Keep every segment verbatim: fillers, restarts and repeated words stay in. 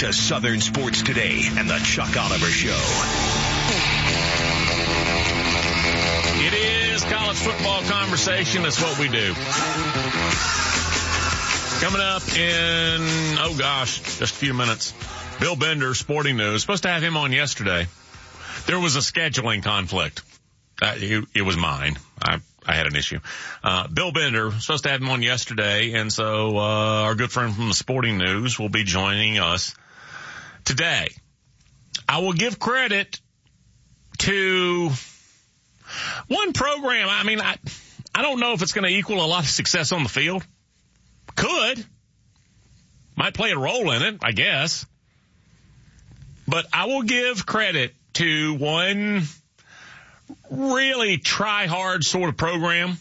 to Southern Sports Today and the Chuck Oliver Show. It is college football conversation. That's what we do. Coming up in, oh gosh, just a few minutes. Bill Bender, Sporting News. Supposed to have him on yesterday. There was a scheduling conflict. Uh, it, it was mine. I, I had an issue. Uh, Bill Bender, supposed to have him on yesterday, and so uh, our good friend from the Sporting News will be joining us today. I will give credit to one program. I mean, I, I don't know if it's going to equal a lot of success on the field. Could. Might play a role in it, I guess. But I will give credit to one really try-hard sort of program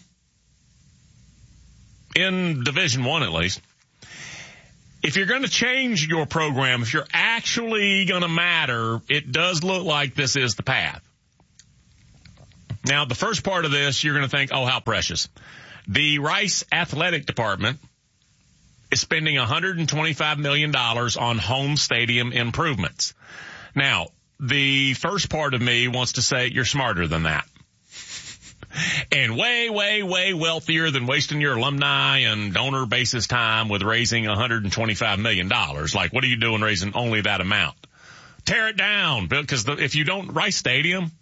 in Division One, at least. If you're going to change your program, if you're actually going to matter, it does look like this is the path. Now, the first part of this, you're going to think, oh, how precious. The Rice Athletic Department is spending one hundred twenty-five million dollars on home stadium improvements. Now, the first part of me wants to say you're smarter than that. And way, way, way wealthier than wasting your alumni and donor basis time with raising one hundred twenty-five million dollars. Like, what are you doing raising only that amount? Tear it down, because if you don't, Rice Stadium,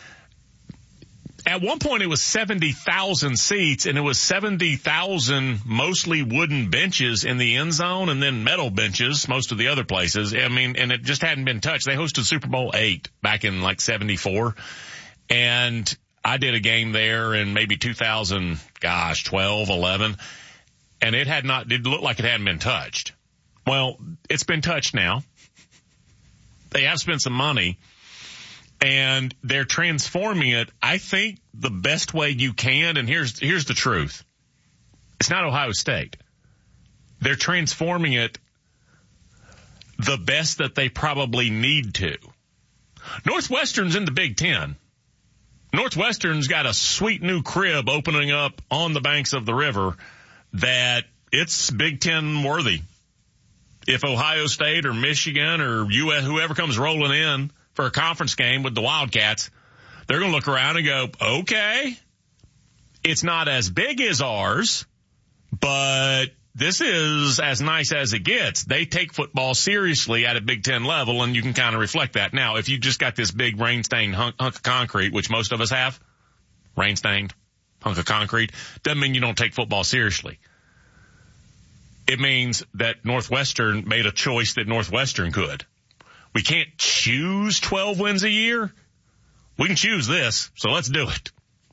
at one point it was seventy thousand seats, and it was seventy thousand mostly wooden benches in the end zone and then metal benches most of the other places. I mean, and it just hadn't been touched. They hosted Super Bowl eight back in like seventy-four, and I did a game there in maybe two thousand, gosh, twelve, eleven, and it had not, it looked like it hadn't been touched. Well, it's been touched now. They have spent some money, and they're transforming it, I think, the best way you can. And here's, here's the truth. It's not Ohio State. They're transforming it the best that they probably need to. Northwestern's in the Big Ten. Northwestern's got a sweet new crib opening up on the banks of the river that it's Big Ten worthy. If Ohio State or Michigan or U S, whoever comes rolling in for a conference game with the Wildcats, they're going to look around and go, okay, it's not as big as ours, but this is as nice as it gets. They take football seriously at a Big Ten level, and you can kind of reflect that. Now, if you just got this big rain-stained hunk, hunk of concrete, which most of us have, rain-stained hunk of concrete, doesn't mean you don't take football seriously. It means that Northwestern made a choice that Northwestern could. We can't choose twelve wins a year. We can choose this, so let's do it.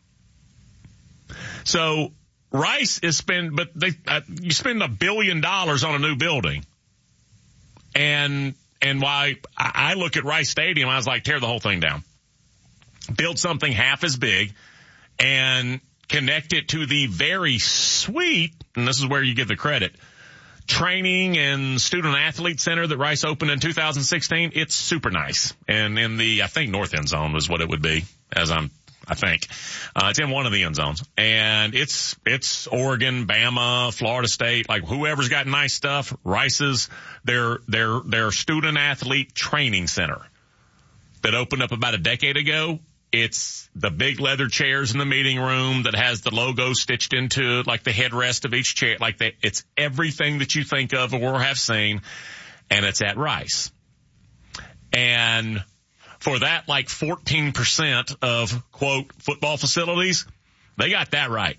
So Rice is spend, but they, uh, you spend a billion dollars on a new building. And, and why I, I look at Rice Stadium, I was like, tear the whole thing down. Build something half as big and connect it to the very sweet, and this is where you give the credit, training and student athlete center that Rice opened in two thousand sixteen. It's super nice. And in the, I think north end zone was what it would be, as I'm, I think. Uh, it's in one of the end zones. And it's, it's Oregon, Bama, Florida State, like whoever's got nice stuff, Rice's, their, their, their student athlete training center that opened up about a decade ago. It's the big leather chairs in the meeting room that has the logo stitched into like the headrest of each chair. Like that, it's everything that you think of or have seen, and it's at Rice. And for that, like fourteen percent of quote football facilities, they got that right.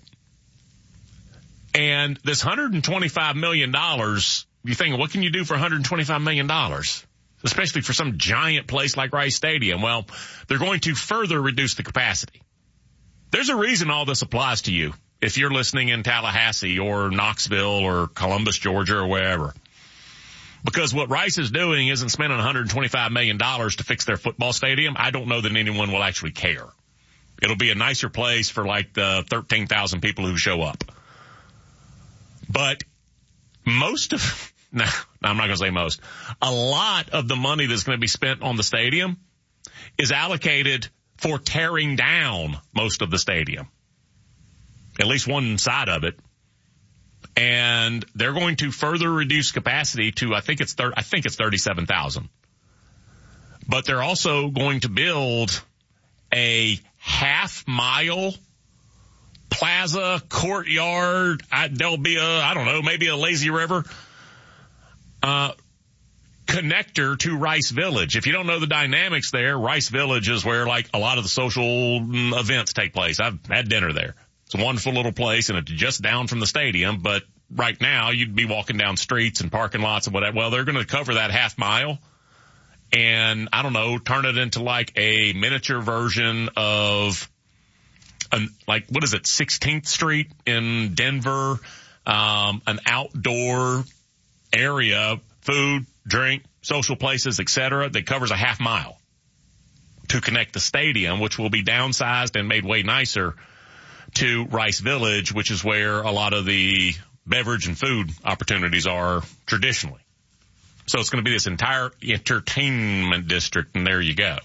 And this one hundred twenty-five million dollars, you think, what can you do for one hundred twenty-five million dollars? Especially for some giant place like Rice Stadium. Well, they're going to further reduce the capacity. There's a reason all this applies to you if you're listening in Tallahassee or Knoxville or Columbus, Georgia, or wherever. Because what Rice is doing isn't spending one hundred twenty-five million dollars to fix their football stadium. I don't know that anyone will actually care. It'll be a nicer place for like the thirteen thousand people who show up. But most of... No, I'm not going to say most. A lot of the money that's going to be spent on the stadium is allocated for tearing down most of the stadium. At least one side of it. And they're going to further reduce capacity to, I think it's thir- I think it's thirty-seven thousand. But they're also going to build a half mile plaza courtyard. I, there'll be a, I don't know, maybe a lazy river, uh, connector to Rice Village. If you don't know the dynamics there, Rice Village is where like a lot of the social events take place. I've had dinner there. It's a wonderful little place, and it's just down from the stadium, but right now you'd be walking down streets and parking lots and whatever. Well, they're going to cover that half mile and, I don't know, turn it into like a miniature version of, an, like, what is it, sixteenth Street in Denver, um, an outdoor area, food, drink, social places, et cetera, that covers a half mile to connect the stadium, which will be downsized and made way nicer, to Rice Village, which is where a lot of the beverage and food opportunities are traditionally. So it's going to be this entire entertainment district, and there you go.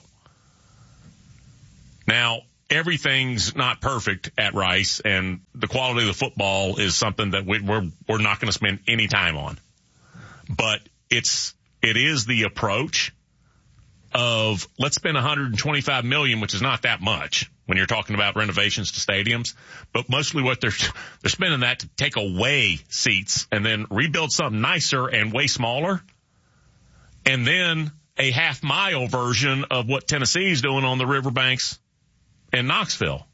Now, everything's not perfect at Rice, and the quality of the football is something that we, we're we're not going to spend any time on. But it's it is the approach of let's spend one hundred twenty-five million dollars, which is not that much when you're talking about renovations to stadiums, but mostly what they're they're spending that to take away seats and then rebuild something nicer and way smaller, and then a half mile version of what Tennessee's doing on the riverbanks in Knoxville.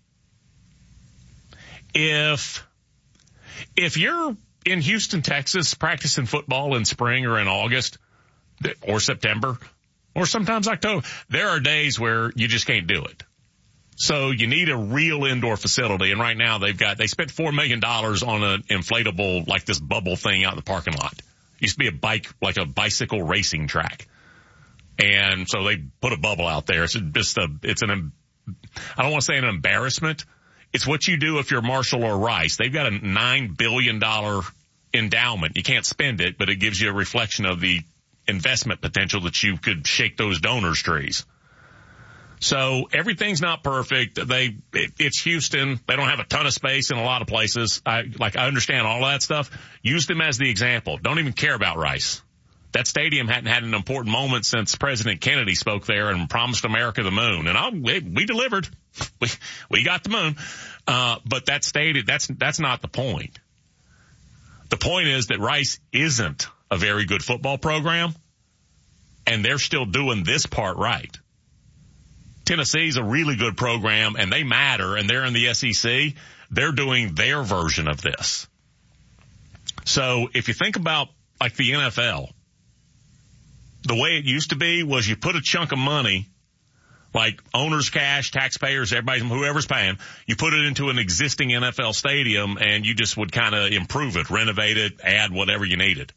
If if you're in Houston, Texas, practicing football in spring or in August or September or sometimes October, there are days where you just can't do it. So you need a real indoor facility. And right now they've got, they spent four million dollars on an inflatable, like this bubble thing out in the parking lot. It used to be a bike, like a bicycle racing track. And so they put a bubble out there. It's just a, it's an, I don't want to say an embarrassment. It's what you do if you're Marshall or Rice. They've got a nine billion dollars endowment. You can't spend it, but it gives you a reflection of the investment potential that you could shake those donors' trees. So everything's not perfect. They, it, it's Houston. They don't have a ton of space in a lot of places. I, like, I understand all that stuff. Use them as the example. Don't even care about Rice. That stadium hadn't had an important moment since President Kennedy spoke there and promised America the moon. And I, we, we delivered. We, we got the moon. Uh, but that stated, that's, that's not the point. The point is that Rice isn't a very good football program, and they're still doing this part right. Tennessee's a really good program, and they matter, and they're in the S E C. They're doing their version of this. So if you think about, like, the N F L, the way it used to be was you put a chunk of money, like owners' cash, taxpayers, everybody, whoever's paying, you put it into an existing N F L stadium, and you just would kind of improve it, renovate it, add whatever you needed.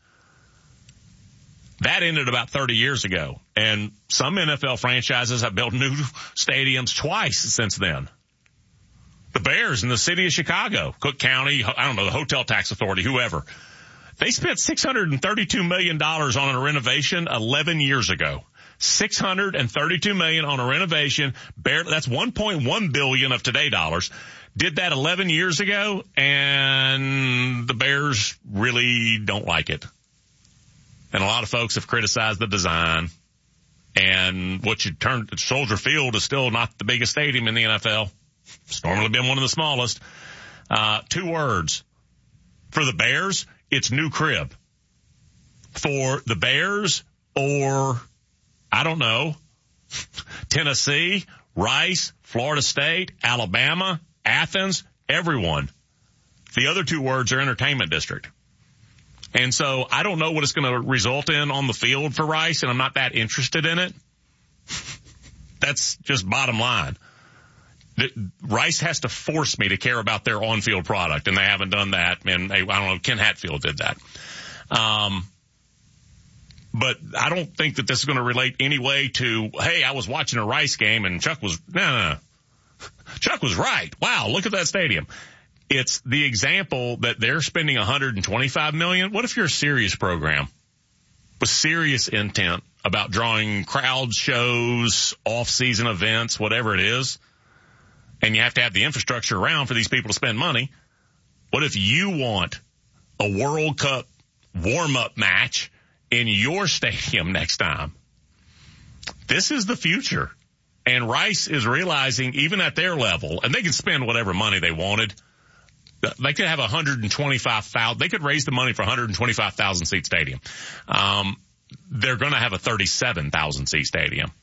That ended about thirty years ago, and some N F L franchises have built new stadiums twice since then. The Bears in the city of Chicago, Cook County, I don't know, the Hotel Tax Authority, whoever. They spent six hundred thirty-two million dollars on a renovation eleven years ago. six hundred thirty-two million dollars on a renovation. Barely, that's one point one billion dollars of today dollars. Did that eleven years ago, and the Bears really don't like it. And a lot of folks have criticized the design. And what you turn, Soldier Field is still not the biggest stadium in the N F L. It's normally been one of the smallest. Uh, two words. For the Bears, it's new crib. For the Bears, or, I don't know, Tennessee, Rice, Florida State, Alabama, Athens, everyone. The other two words are entertainment district. And so I don't know what it's going to result in on the field for Rice, and I'm not that interested in it. That's just bottom line. Rice has to force me to care about their on-field product, and they haven't done that. And I don't know, Ken Hatfield did that. Um, but I don't think that this is going to relate any way to, hey, I was watching a Rice game and Chuck was, no, no, no. Chuck was right. Wow, look at that stadium. It's the example that they're spending one hundred twenty-five million dollars. What if you're a serious program with serious intent about drawing crowd shows, off-season events, whatever it is, and you have to have the infrastructure around for these people to spend money? What if you want a World Cup warm-up match in your stadium next time. This is the future. And Rice is realizing, even at their level, and they can spend whatever money they wanted. They could have a one hundred twenty-five thousand. They could raise the money for a one hundred twenty-five thousand seat stadium. Um, they're going to have a thirty-seven thousand seat stadium.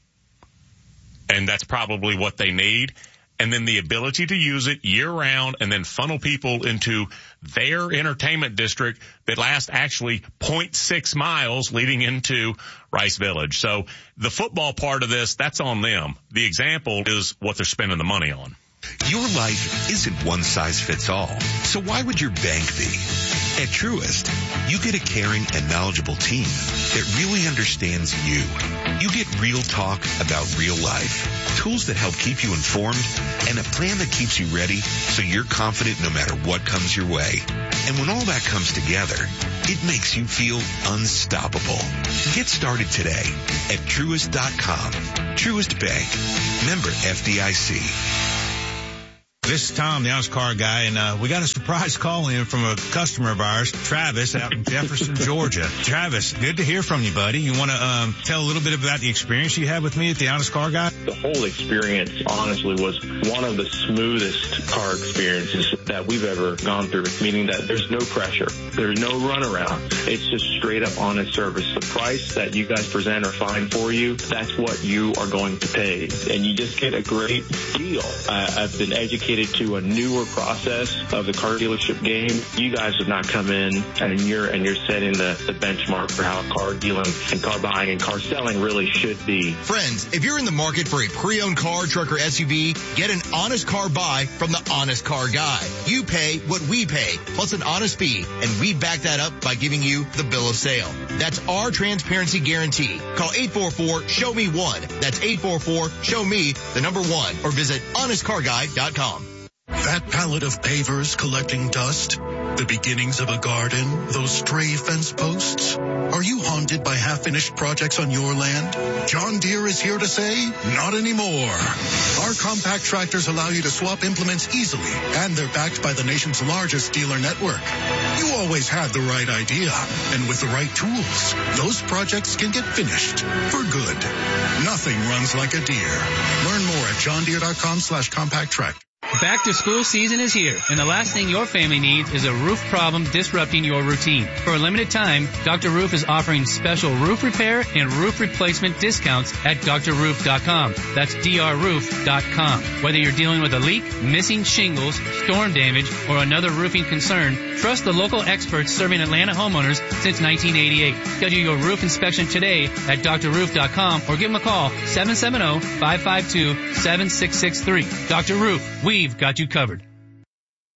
And that's probably what they need. And then the ability to use it year round and then funnel people into their entertainment district that lasts actually zero point six miles leading into Rice Village. So the football part of this, that's on them. The example is what they're spending the money on. Your life isn't one size fits all. So why would your bank be? At Truist, you get a caring and knowledgeable team that really understands you. You get real talk about real life, tools that help keep you informed, and a plan that keeps you ready so you're confident no matter what comes your way. And when all that comes together, it makes you feel unstoppable. Get started today at Truist dot com. Truist Bank. Member F D I C. This is Tom, the Honest Car Guy, and uh, we got a surprise call in from a customer of ours, Travis, out in Jefferson, Georgia. Travis, good to hear from you, buddy. You want to um, tell a little bit about the experience you had with me at the Honest Car Guy? The whole experience, honestly, was one of the smoothest car experiences that we've ever gone through, meaning that there's no pressure. There's no runaround. It's just straight up honest service. The price that you guys present or find for you, that's what you are going to pay. And you just get a great deal. I, I've been educated to a newer process of the car dealership game. You guys have not come in and you're and you're setting the, the benchmark for how car dealing and car buying and car selling really should be. Friends, if you're in the market for a pre-owned car, truck, or S U V, get an honest car buy from the Honest Car Guy. You pay what we pay, plus an honest fee, and we back that up by giving you the bill of sale. That's our transparency guarantee. Call eight four four, show me one. That's eight four four, show me the number one, or visit honest car guy dot com. That pallet of pavers collecting dust, the beginnings of a garden, those stray fence posts. Are you haunted by half-finished projects on your land? John Deere is here to say, not anymore. Our compact tractors allow you to swap implements easily, and they're backed by the nation's largest dealer network. You always had the right idea, and with the right tools, those projects can get finished for good. Nothing runs like a Deere. Learn more at john deere dot com slash compact tractor. Back to school season is here, and the last thing your family needs is a roof problem disrupting your routine. For a limited time, Doctor Roof is offering special roof repair and roof replacement discounts at d r roof dot com. That's d r roof dot com. Whether you're dealing with a leak, missing shingles, storm damage, or another roofing concern, trust the local experts serving Atlanta homeowners since nineteen eighty-eight. Schedule your roof inspection today at d r roof dot com or give them a call, seven seven zero, five five two, seven six six three. Doctor Roof, we've got you covered.